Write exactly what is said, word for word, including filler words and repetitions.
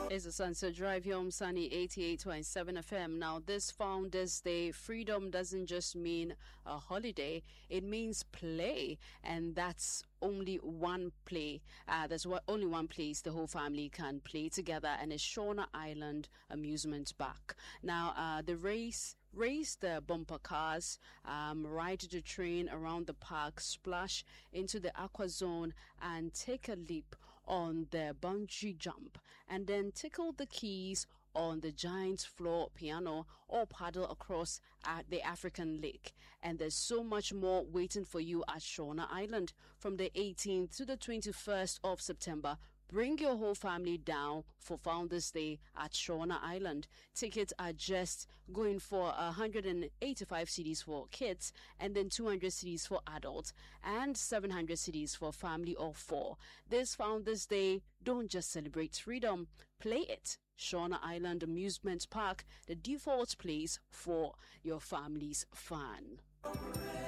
It's a Sunset Drive here on Sunny eighty-eight point seven F M. Now, this Founders Day, freedom doesn't just mean a holiday, it means play, and that's only one play. Uh, there's what, only one place the whole family can play together, and it's Shauna Island Amusement Park. Now, uh, the race race the bumper cars, um, ride the train around the park, splash into the aqua zone, and take a leap on the bungee jump, and then tickle the keys on the giant floor piano or paddle across at the African lake. And there's so much more waiting for you at Shauna Island from the eighteenth to the twenty-first of September. Bring your whole family down for Founders Day at Shauna Island. Tickets are just going for one hundred eighty-five cedis for kids, and then two hundred cedis for adults, and seven hundred cedis for family of four. This Founders Day, don't just celebrate freedom, play it. Shauna Island Amusement Park, the default place for your family's fun.